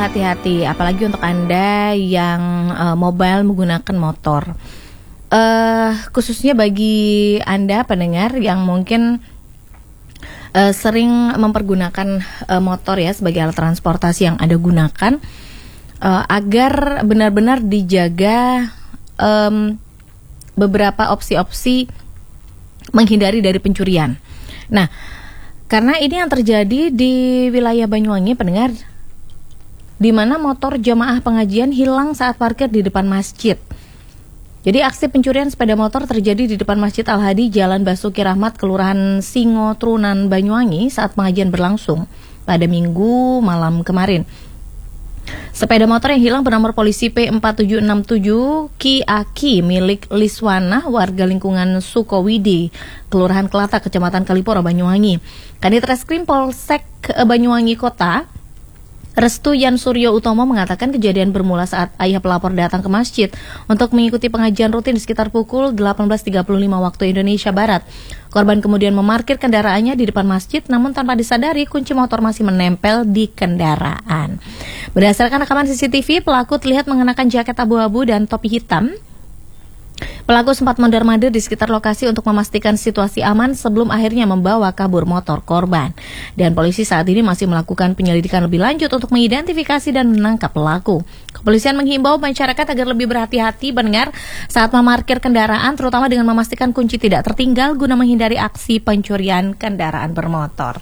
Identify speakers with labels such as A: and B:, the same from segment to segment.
A: berhati-hati, apalagi untuk Anda yang mobile menggunakan motor. Khususnya bagi Anda pendengar yang mungkin sering mempergunakan motor ya sebagai alat transportasi yang Anda gunakan, agar benar-benar dijaga beberapa opsi-opsi menghindari dari pencurian. Nah, karena ini yang terjadi di wilayah Banyuwangi pendengar, di mana motor jamaah pengajian hilang saat parkir di depan masjid. Jadi aksi pencurian sepeda motor terjadi di depan Masjid Al-Hadi, Jalan Basuki Rahmat, Kelurahan Singo Trunan, Banyuwangi saat pengajian berlangsung pada Minggu malam kemarin. Sepeda motor yang hilang bernomor polisi P4767 Ki Aki milik Liswana, warga lingkungan Sukowidi, Kelurahan Kelata, Kecamatan Kaliporo, Banyuwangi. Kanit Reskrim Polsek Banyuwangi Kota, Restu Yan Suryo Utomo mengatakan kejadian bermula saat ayah pelapor datang ke masjid untuk mengikuti pengajian rutin di sekitar pukul 18.35 waktu Indonesia Barat. Korban kemudian memarkir kendaraannya di depan masjid, namun tanpa disadari kunci motor masih menempel di kendaraan. Berdasarkan rekaman CCTV, pelaku terlihat mengenakan jaket abu-abu dan topi hitam. Pelaku sempat mondar-mandir di sekitar lokasi untuk memastikan situasi aman sebelum akhirnya membawa kabur motor korban. Dan polisi saat ini masih melakukan penyelidikan lebih lanjut untuk mengidentifikasi dan menangkap pelaku. Kepolisian menghimbau masyarakat agar lebih berhati-hati mendengar saat memarkir kendaraan, terutama dengan memastikan kunci tidak tertinggal guna menghindari aksi pencurian kendaraan bermotor.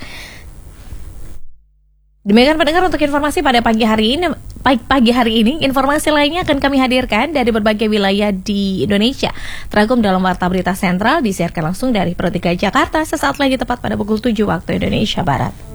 A: Demikian pendengar untuk informasi pada pagi hari ini. Informasi lainnya akan kami hadirkan dari berbagai wilayah di Indonesia. Terangkum dalam Warta Berita Sentral, disiarkan langsung dari Pro 3 Jakarta sesaat lagi tepat pada pukul 7 waktu Indonesia Barat.